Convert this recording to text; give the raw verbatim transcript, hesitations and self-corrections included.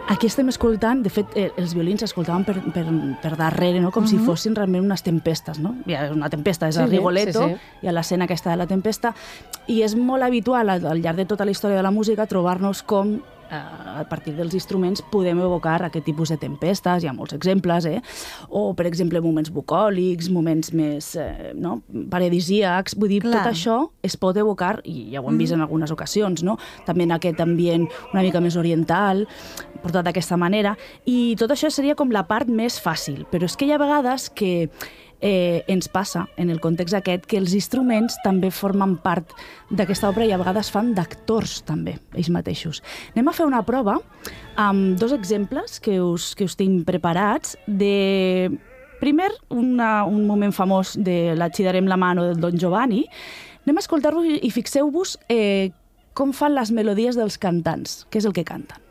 Aquí estem escoltant, de fet, eh, els violins s'escoltaven per, per, per darrere, no? Com uh-huh. si fossin realment unes tempestes, no? Hi ha una tempesta, és sí, el Rigoletto, sí, sí. Hi ha l'escena aquesta de la tempesta, i és molt habitual al, al llarg de tota la història de la música trobar-nos com a partir dels instruments podem evocar aquest tipus de tempestes, hi ha molts exemples, eh? O, per exemple, moments bucòlics, moments més eh, no? paradisíacs, vull dir, Clar. Tot això es pot evocar, i ja ho hem vist mm. en algunes ocasions, no? També en aquest ambient una mica més oriental, portat d'aquesta manera, i tot això seria com la part més fàcil, però és que hi ha vegades que Eh, ens passa, en el context aquest, que els instruments també formen part d'aquesta obra i a vegades fan d'actors també, ells mateixos. Anem a fer una prova amb dos exemples que us, que us tinc preparats de... Primer, una, un moment famós de la Ci darem la mano del Don Giovanni. Anem a escoltar-lo i fixeu-vos eh, com fan les melodies dels cantants, què és el que canten.